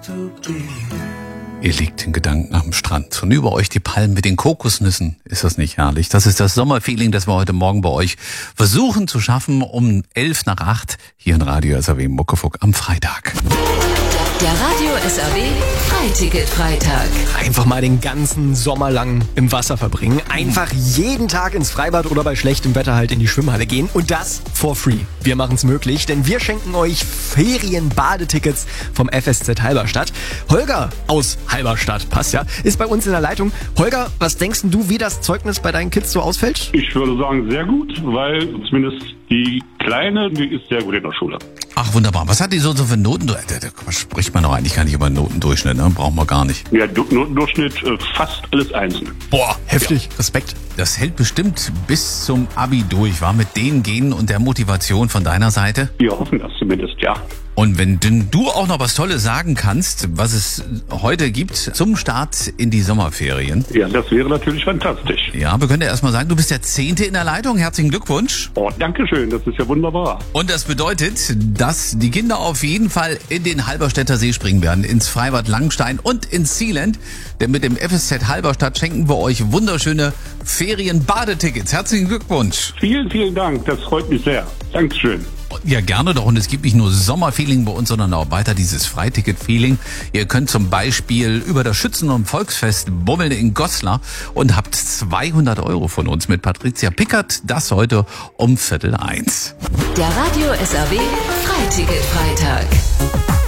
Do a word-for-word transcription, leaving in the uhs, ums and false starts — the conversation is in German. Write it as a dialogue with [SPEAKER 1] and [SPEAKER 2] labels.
[SPEAKER 1] Ihr liegt in Gedanken am Strand und über euch die Palmen mit den Kokosnüssen. Ist das nicht herrlich? Das ist das Sommerfeeling, das wir heute Morgen bei euch versuchen zu schaffen um elf nach acht hier in Radio S R W Muckefuck am Freitag.
[SPEAKER 2] Der Radio S R W Freiticket-Freitag.
[SPEAKER 3] Einfach mal den ganzen Sommer lang im Wasser verbringen. Einfach jeden Tag ins Freibad oder bei schlechtem Wetter halt in die Schwimmhalle gehen. Und das for free. Wir machen es möglich, denn wir schenken euch Ferien-Badetickets vom F S Z Halberstadt. Holger aus Halberstadt, passt ja, ist bei uns in der Leitung. Holger, was denkst du, wie das Zeugnis bei deinen Kids so ausfällt?
[SPEAKER 4] Ich würde sagen, sehr gut, weil zumindest die Kleine, die ist sehr gut in der Schule.
[SPEAKER 1] Ach, wunderbar. Was hat die so, so für Noten? Da, da, da spricht man doch eigentlich gar nicht über Notendurchschnitt, ne? Brauchen wir gar nicht.
[SPEAKER 4] Ja, du, Notendurchschnitt äh, fast alles einzeln.
[SPEAKER 1] Boah,
[SPEAKER 3] Heftig, ja. Respekt.
[SPEAKER 1] Das hält bestimmt bis zum Abi durch, war mit den Genen und der Motivation von deiner Seite?
[SPEAKER 4] Wir hoffen das zumindest, ja.
[SPEAKER 1] Und wenn du auch noch was Tolles sagen kannst, was es heute gibt zum Start in die Sommerferien.
[SPEAKER 4] Ja, das wäre natürlich fantastisch.
[SPEAKER 1] Ja, wir können ja erstmal sagen, du bist der Zehnte in der Leitung. Herzlichen Glückwunsch.
[SPEAKER 4] Oh, danke schön, das ist ja wunderbar.
[SPEAKER 1] Und das bedeutet, dass die Kinder auf jeden Fall in den Halberstädter See springen werden, ins Freibad Langstein und ins Sealand. Denn mit dem F S Z Halberstadt schenken wir euch wunderschöne Ferien-Badetickets. Herzlichen Glückwunsch.
[SPEAKER 4] Vielen, vielen Dank, das freut mich sehr. Dankeschön.
[SPEAKER 1] Ja, gerne doch. Und es gibt nicht nur Sommerfeeling bei uns, sondern auch weiter dieses Freiticket-Feeling. Ihr könnt zum Beispiel über das Schützen- und Volksfest bummeln in Goslar und habt zweihundert Euro von uns mit Patricia Pickert. Das heute um Viertel eins.
[SPEAKER 2] Der Radio S R W Freiticket-Freitag.